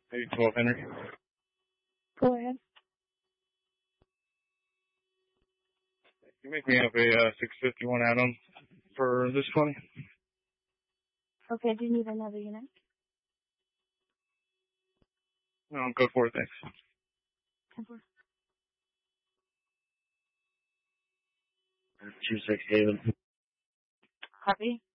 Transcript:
Maybe 12 Henry. Go ahead. You make me up a 651 add-on for this 20. Okay, do you need another unit? No, go for it, thanks. 10-4. 26 Haven. Copy.